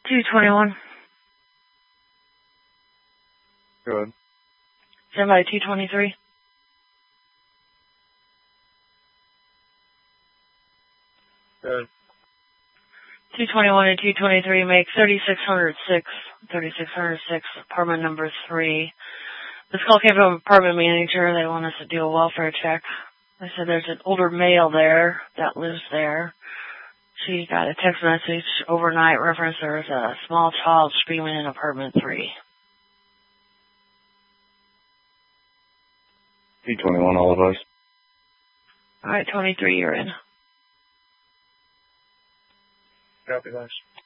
221. Good. Stand by 223. Good. 221 and 223 make 3606. 3606, apartment number 3. This call came from apartment manager. They want us to do a welfare check. They said there's an older male there that lives there. She got a text message overnight reference there's a small child screaming in apartment 3. 221, all of us. Alright, 23, you're in. Copy, guys.